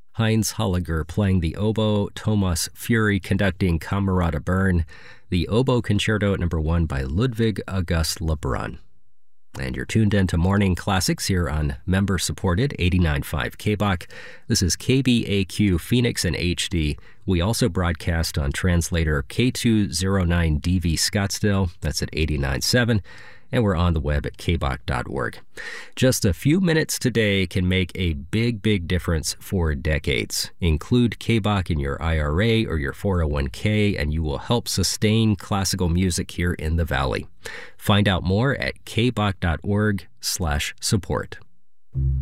Heinz Holliger playing the oboe, Thomas Fury conducting Camerata Bern, the Oboe Concerto at number 1 by Ludwig August Lebrun. And you're tuned in to Morning Classics here on member-supported 89.5 KBOK. This is KBAQ Phoenix and HD. We also broadcast on translator K209DV Scottsdale. That's at 89.7. And we're on the web at kbok.org. Just a few minutes today can make a big, big difference for decades. Include KBOK in your IRA or your 401k, and you will help sustain classical music here in the Valley. Find out more at kbok.org/support.